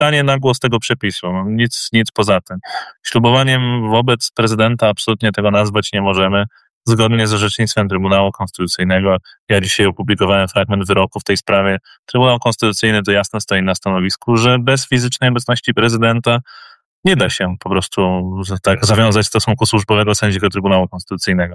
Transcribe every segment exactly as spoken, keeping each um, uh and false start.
czytanie na głos tego przepisu. No, nic, nic poza tym. Ślubowaniem wobec prezydenta absolutnie tego nazwać nie możemy. Zgodnie z orzecznictwem Trybunału Konstytucyjnego, ja dzisiaj opublikowałem fragment wyroku w tej sprawie, Trybunał Konstytucyjny to jasno stoi na stanowisku, że bez fizycznej obecności prezydenta nie da się po prostu tak zawiązać stosunku służbowego sędziego Trybunału Konstytucyjnego.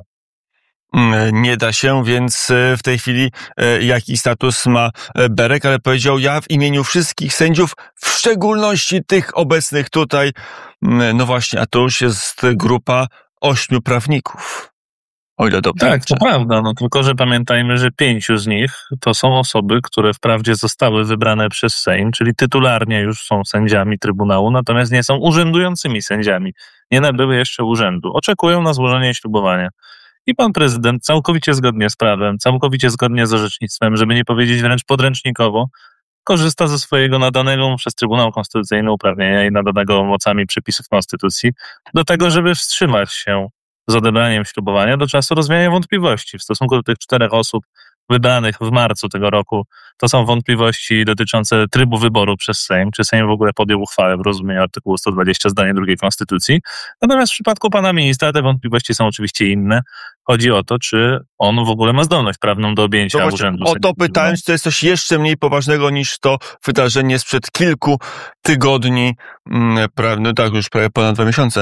Nie da się, więc w tej chwili jaki status ma Berek, ale powiedział: ja w imieniu wszystkich sędziów, w szczególności tych obecnych tutaj. No właśnie, a to już jest grupa ośmiu prawników. O ile dobrze. Tak, to prawda, no tylko że pamiętajmy, że pięciu z nich to są osoby, które wprawdzie zostały wybrane przez Sejm, czyli tytularnie już są sędziami Trybunału, natomiast nie są urzędującymi sędziami. Nie nabyły jeszcze urzędu. Oczekują na złożenie ślubowania. I pan prezydent całkowicie zgodnie z prawem, całkowicie zgodnie z orzecznictwem, żeby nie powiedzieć wręcz podręcznikowo, korzysta ze swojego nadanego mu przez Trybunał Konstytucyjny uprawnienia i nadanego mocami przepisów Konstytucji do tego, żeby wstrzymać się z odebraniem ślubowania do czasu rozwiania wątpliwości w stosunku do tych czterech osób wybranych w marcu tego roku. To są wątpliwości dotyczące trybu wyboru przez Sejm, czy Sejm w ogóle podjął uchwałę w rozumieniu artykułu sto dwadzieścia zdanie drugie Konstytucji. Natomiast w przypadku pana ministra te wątpliwości są oczywiście inne. Chodzi o to, czy on w ogóle ma zdolność prawną do objęcia no urzędu. O to pytając, to jest coś jeszcze mniej poważnego niż to wydarzenie sprzed kilku tygodni, prawda, tak już prawie ponad dwa miesiące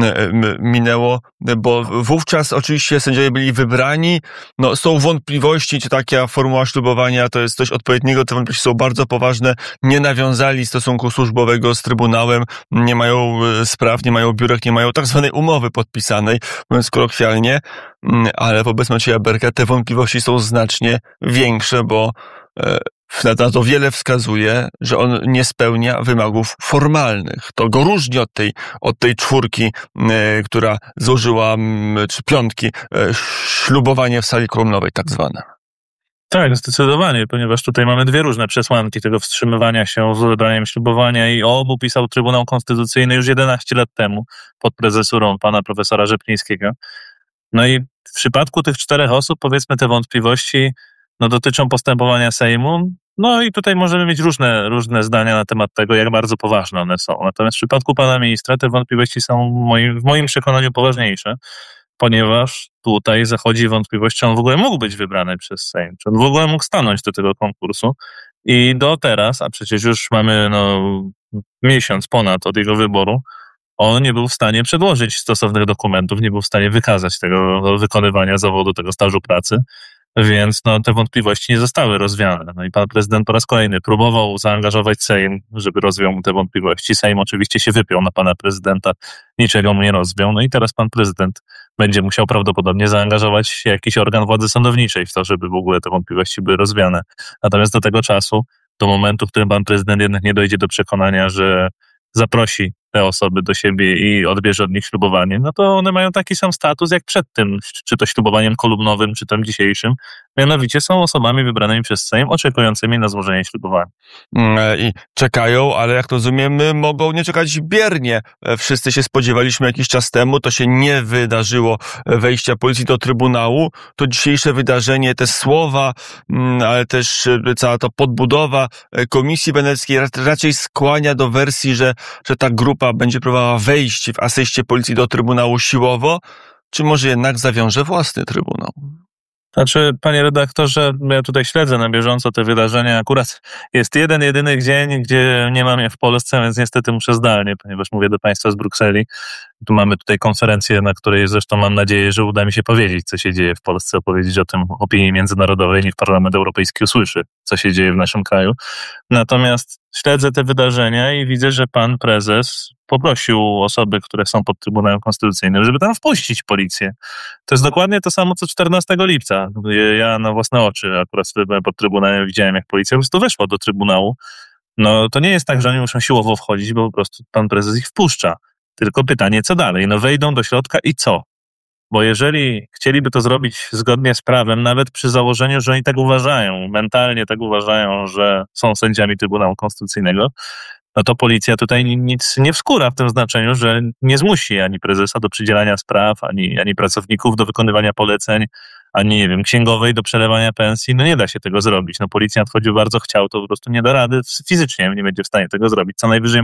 minęło, bo wówczas oczywiście sędziowie byli wybrani. No, są wątpliwości, czy taka formuła ślubowania to jest coś odpowiedniego. Te wątpliwości są bardzo poważne. Nie nawiązali stosunku służbowego z Trybunałem, nie mają spraw, nie mają biurek, nie mają tak zwanej umowy podpisanej, mówiąc kolokwialnie. Ale wobec Macieja Berka te wątpliwości są znacznie większe, bo na to wiele wskazuje, że on nie spełnia wymogów formalnych. To go różni od tej, od tej czwórki, która złożyła, czy piątki, ślubowanie w sali kolumnowej tak zwane. Tak, zdecydowanie, ponieważ tutaj mamy dwie różne przesłanki tego wstrzymywania się z odebraniem ślubowania i o obu pisał Trybunał Konstytucyjny już jedenaście lat temu pod prezesurą pana profesora Rzeplińskiego. No i w przypadku tych czterech osób, powiedzmy, te wątpliwości no, dotyczą postępowania Sejmu. No i tutaj możemy mieć różne, różne zdania na temat tego, jak bardzo poważne one są. Natomiast w przypadku pana ministra te wątpliwości są w moim, w moim przekonaniu poważniejsze, ponieważ tutaj zachodzi wątpliwość, czy on w ogóle mógł być wybrany przez Sejm, czy on w ogóle mógł stanąć do tego konkursu. I do teraz, a przecież już mamy no, miesiąc ponad od jego wyboru, on nie był w stanie przedłożyć stosownych dokumentów, nie był w stanie wykazać tego wykonywania zawodu, tego stażu pracy, więc no, te wątpliwości nie zostały rozwiane. No i pan prezydent po raz kolejny próbował zaangażować Sejm, żeby rozwiał mu te wątpliwości. Sejm oczywiście się wypiął na pana prezydenta, niczego mu nie rozwiał. No i teraz pan prezydent będzie musiał prawdopodobnie zaangażować jakiś organ władzy sądowniczej w to, żeby w ogóle te wątpliwości były rozwiane. Natomiast do tego czasu, do momentu, w którym pan prezydent jednak nie dojdzie do przekonania, że zaprosi te osoby do siebie i odbierze od nich ślubowanie, no to one mają taki sam status jak przed tym, czy to ślubowaniem kolumnowym, czy tym dzisiejszym. Mianowicie są osobami wybranymi przez Sejm, oczekującymi na złożenie ślubowania. I czekają, ale jak rozumiem, mogą nie czekać biernie. Wszyscy się spodziewaliśmy jakiś czas temu, to się nie wydarzyło, wejścia policji do Trybunału. To dzisiejsze wydarzenie, te słowa, ale też cała ta podbudowa Komisji Weneckiej raczej skłania do wersji, że, że ta grupa będzie próbowała wejść w asyście policji do Trybunału siłowo, czy może jednak zawiąże własny Trybunał? Znaczy, panie redaktorze, ja tutaj śledzę na bieżąco te wydarzenia. Akurat jest jeden, jedyny dzień, gdzie nie mam je w Polsce, więc niestety muszę zdalnie, ponieważ mówię do państwa z Brukseli. Tu mamy tutaj konferencję, na której zresztą mam nadzieję, że uda mi się powiedzieć, co się dzieje w Polsce, opowiedzieć o tym opinii międzynarodowej, niech Parlament Europejski usłyszy, co się dzieje w naszym kraju. Natomiast śledzę te wydarzenia i widzę, że pan prezes poprosił osoby, które są pod Trybunałem Konstytucyjnym, żeby tam wpuścić policję. To jest dokładnie to samo, co czternastego lipca. Ja na własne oczy akurat byłem pod Trybunałem, widziałem, jak policja po prostu weszła do Trybunału. No to nie jest tak, że oni muszą siłowo wchodzić, bo po prostu pan prezes ich wpuszcza. Tylko pytanie, co dalej? No wejdą do środka i co? Bo jeżeli chcieliby to zrobić zgodnie z prawem, nawet przy założeniu, że oni tak uważają, mentalnie tak uważają, że są sędziami Trybunału Konstytucyjnego, no to policja tutaj nic nie wskóra w tym znaczeniu, że nie zmusi ani prezesa do przydzielania spraw, ani, ani pracowników do wykonywania poleceń, ani, nie wiem, księgowej do przelewania pensji, no nie da się tego zrobić. No policjant choćby bardzo chciał, to po prostu nie da rady fizycznie, nie będzie w stanie tego zrobić. Co najwyżej